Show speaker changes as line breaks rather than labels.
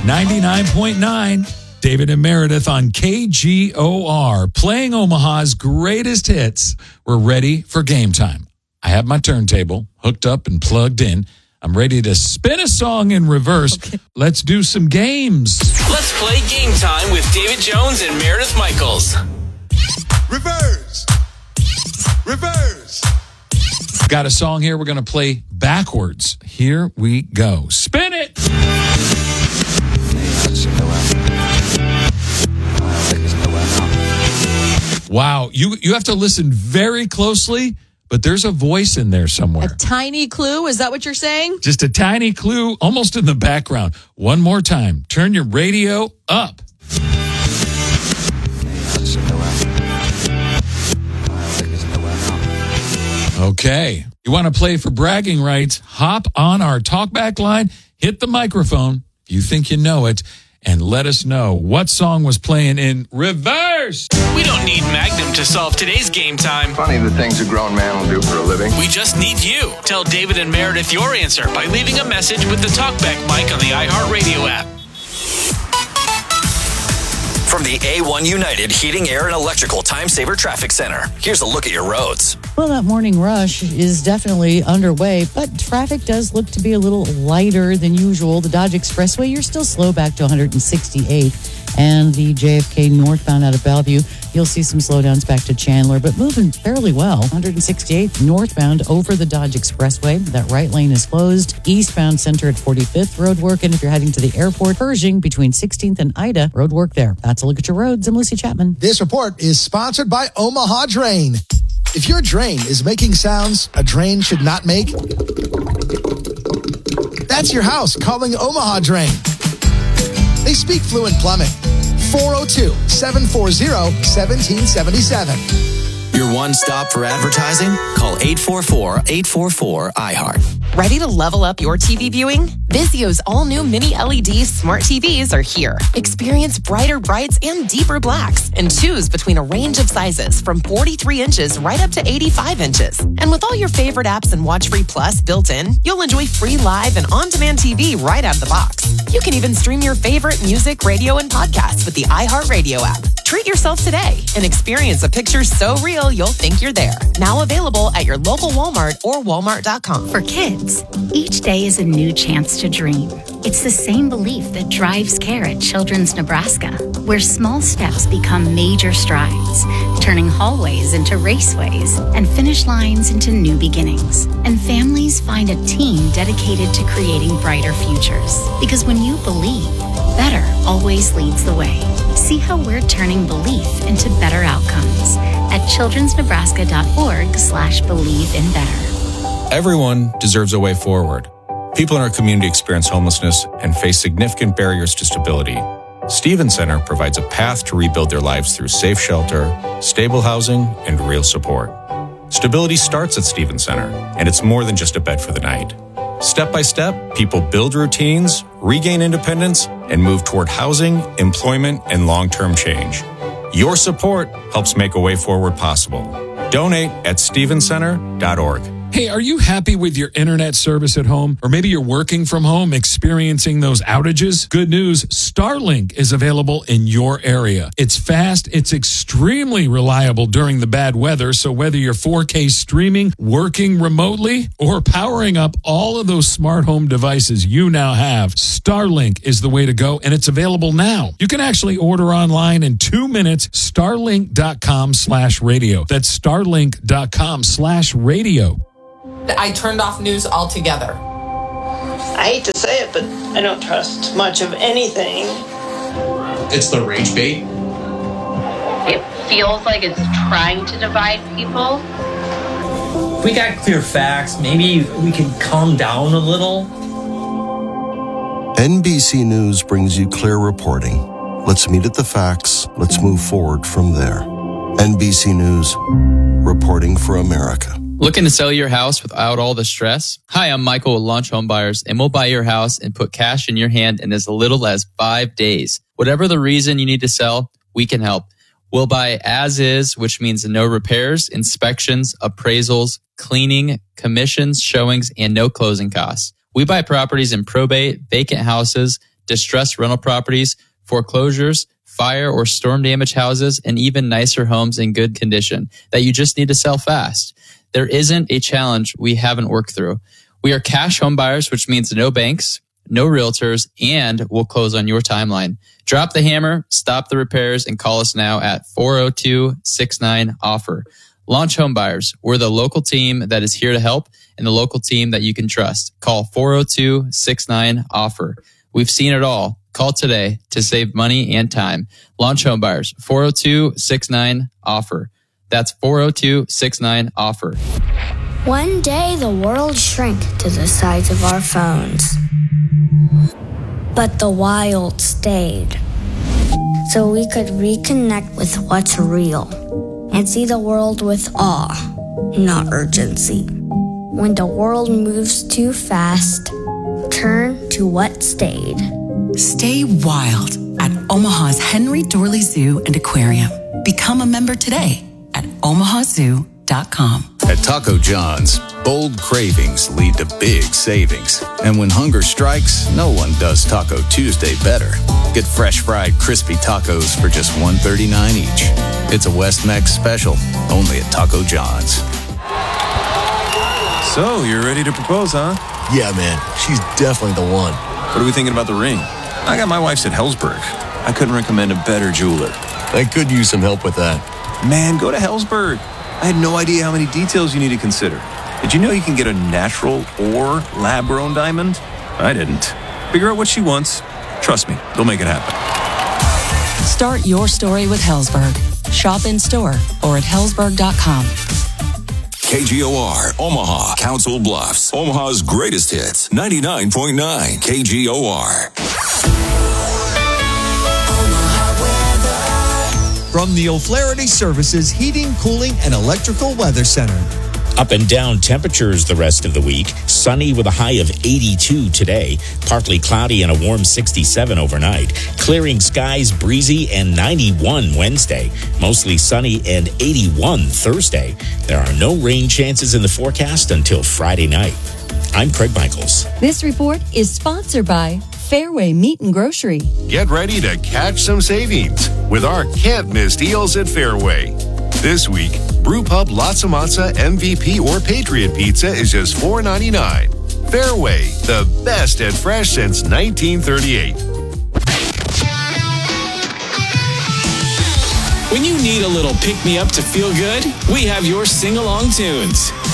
99.9, David and Meredith on KGOR, playing Omaha's greatest hits. We're ready for game time. I have my turntable hooked up and plugged in. I'm ready to spin a song in reverse. Okay. Let's do some games.
Let's play Game Time with David Jones and Meredith Michaels.
Reverse. Reverse.
Got a song here we're going to play backwards. Here we go. Spin it. Wow, you have to listen very closely, but there's a voice in there somewhere.
A tiny clue? Is that what you're saying?
Just a tiny clue, almost in the background. One more time. Turn your radio up. Okay. You want to play for bragging rights? Hop on our talkback line, hit the microphone. You think you know it, and let us know what song was playing in reverse.
We don't need Magnum to solve today's game time.
Funny the things a grown man will do for a living.
We just need you. Tell David and Meredith your answer by leaving a message with the talkback mic on the iHeartRadio app.
From the A1 United Heating, Air, and Electrical Time Saver Traffic Center, here's a look at your roads.
Well, that morning rush is definitely underway, but traffic does look to be a little lighter than usual. The Dodge Expressway, you're still slow back to 168. And the JFK northbound out of Bellevue, you'll see some slowdowns back to Chandler, but moving fairly well. 168 northbound over the Dodge Expressway. That right lane is closed. Eastbound center at 45th, road work. And if you're heading to the airport, Pershing between 16th and Ida, road work there. That's a look at your roads. I'm Lucy Chapman.
This report is sponsored by Omaha Drain. If your drain is making sounds a drain should not make, that's your house calling Omaha Drain. They speak fluent plumbing. 402-740-1777.
Your one-stop for advertising? Call 844-844-iHeart.
Ready to level up your TV viewing? Vizio's all-new mini LED smart TVs are here. Experience brighter brights and deeper blacks, and choose between a range of sizes from 43 inches right up to 85 inches. And with all your favorite apps and WatchFree Plus built in, you'll enjoy free live and on-demand TV right out of the box. You can even stream your favorite music, radio, and podcasts with the iHeartRadio app. Treat yourself today and experience a picture so real you'll think you're there. Now available at your local Walmart or walmart.com.
For kids, each day is a new chance to dream. It's the same belief that drives care at Children's Nebraska, where small steps become major strides, turning hallways into raceways and finish lines into new beginnings. And families find a team dedicated to creating brighter futures. Because when you believe, better always leads the way. See how we're turning belief into better outcomes at childrensnebraska.org/believe-in-better.
Everyone deserves a way forward. People in our community experience homelessness and face significant barriers to stability. Stevens Center provides a path to rebuild their lives through safe shelter, stable housing, and real support. Stability starts at Stevens Center, and it's more than just a bed for the night. Step by step, people build routines, regain independence, and move toward housing, employment, and long-term change. Your support helps make a way forward possible. Donate at stevenscenter.org.
Hey, are you happy with your internet service at home? Or maybe you're working from home, experiencing those outages? Good news, Starlink is available in your area. It's fast, it's extremely reliable during the bad weather, so whether you're 4K streaming, working remotely, or powering up all of those smart home devices you now have, Starlink is the way to go, and it's available now. You can actually order online in 2 minutes, starlink.com/radio. That's starlink.com/radio.
I turned off news altogether.
I hate to say it, but I don't trust much of anything.
It's the rage bait.
It feels like it's trying to divide people.
If we got clear facts, maybe we could calm down a little.
NBC News brings you clear reporting. Let's meet at the facts. Let's move forward from there. NBC News, reporting for America.
Looking to sell your house without all the stress? Hi, I'm Michael with Launch Home Buyers, and we'll buy your house and put cash in your hand in as little as 5 days. Whatever the reason you need to sell, we can help. We'll buy as is, which means no repairs, inspections, appraisals, cleaning, commissions, showings, and no closing costs. We buy properties in probate, vacant houses, distressed rental properties, foreclosures, fire or storm damaged houses, and even nicer homes in good condition that you just need to sell fast. There isn't a challenge we haven't worked through. We are cash home buyers, which means no banks, no realtors, and we'll close on your timeline. Drop the hammer, stop the repairs, and call us now at 402-69-OFFER. Launch Home Buyers. We're the local team that is here to help and the local team that you can trust. Call 402-69-OFFER. We've seen it all. Call today to save money and time. Launch Home Buyers. 402-69-OFFER. That's 402-69-OFFER.
One day the world shrank to the size of our phones. But the wild stayed. So we could reconnect with what's real and see the world with awe, not urgency. When the world moves too fast, turn to what stayed.
Stay wild at Omaha's Henry Dorley Zoo and Aquarium. Become a member today at omahazoo.com.
At Taco John's, bold cravings lead to big savings. And when hunger strikes, no one does Taco Tuesday better. Get fresh fried crispy tacos for just $1.39 each. It's a West Mex special, only at Taco John's.
So, you're ready to propose, huh?
Yeah, man. She's definitely the one.
What are we thinking about the ring? I got my wife's at Helzberg. I couldn't recommend a better jeweler.
I could use some help with that.
Man, go to Helzberg. I had no idea how many details you need to consider. Did you know you can get a natural or lab-grown diamond? I didn't. Figure out what she wants. Trust me, they'll make it happen.
Start your story with Helzberg. Shop in store or at Helzberg.com.
KGOR, Omaha, Council Bluffs, Omaha's greatest hits, 99.9 KGOR.
From the O'Flaherty Services Heating, Cooling, and Electrical Weather Center.
Up and down temperatures the rest of the week. Sunny with a high of 82 today. Partly cloudy and a warm 67 overnight. Clearing skies, breezy, and 91 Wednesday. Mostly sunny and 81 Thursday. There are no rain chances in the forecast until Friday night. I'm Craig Michaels.
This report is sponsored by Fairway Meat and Grocery.
Get ready to catch some savings with our can't miss deals at Fairway. This week, Brewpub Latza Matza MVP or Patriot Pizza is just $4.99. Fairway, the best at fresh since 1938.
When you need a little pick-me-up to feel good, we have your sing-along tunes.